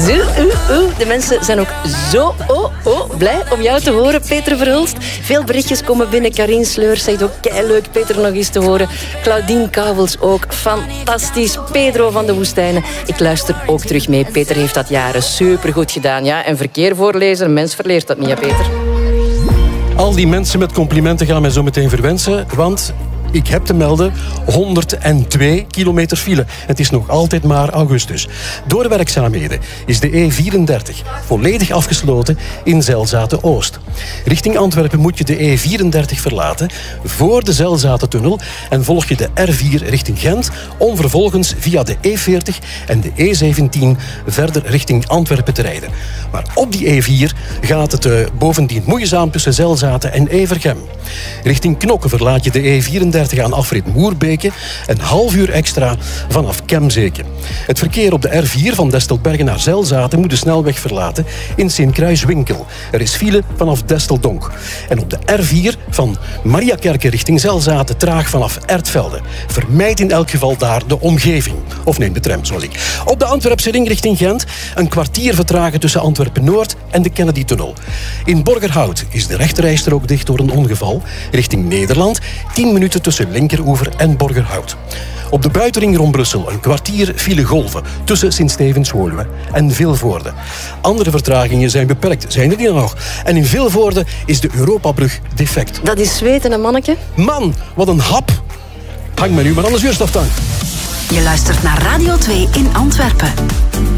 De mensen zijn ook zo blij om jou te horen, Peter Verhulst. Veel berichtjes komen binnen. Karin Sleur zegt ook leuk Peter nog eens te horen. Claudine Kouwels ook. Fantastisch. Pedro van de Woestijnen. Ik luister ook terug mee. Peter heeft dat jaren supergoed gedaan. Ja? En verkeer voorlezen, een mens verleert dat niet, hè, Peter? Al die mensen met complimenten gaan mij zo meteen verwensen, want ik heb te melden 102 kilometer file. Het is nog altijd maar augustus. Door werkzaamheden is de E34 volledig afgesloten in Zelzaten-Oost. Richting Antwerpen moet je de E34 verlaten voor de Zelzaten-tunnel en volg je de R4 richting Gent om vervolgens via de E40 en de E17 verder richting Antwerpen te rijden. Maar op die E4 gaat het bovendien moeizaam tussen Zelzaten en Evergem. Richting Knokke verlaat je de E34 aan afrit Moerbeke, een half uur extra vanaf Kemzeke. Het verkeer op de R4 van Destelbergen naar Zelzaten moet de snelweg verlaten in Sint-Kruiswinkel. Er is file vanaf Desteldonk. En op de R4 van Mariakerke richting Zelzaten traag vanaf Ertvelde. Vermijd in elk geval daar de omgeving. Of neem de tram, zoals ik. Op de Antwerpse ring richting Gent een kwartier vertragen tussen Antwerpen-Noord en de Kennedy-tunnel. In Borgerhout is de rechterrijstrook dicht door een ongeval. Richting Nederland 10 minuten tussen Linkeroever en Borgerhout. Op de buitenring rond Brussel een kwartier file golven tussen Sint-Stevens-Woluwe en Vilvoorde. Andere vertragingen zijn beperkt, zijn er niet nog. En in Vilvoorde is de Europabrug defect. Dat is zweten, hè, manneke? Man, wat een hap! Hang me nu maar aan de zuurstoftank. Je luistert naar Radio 2 in Antwerpen.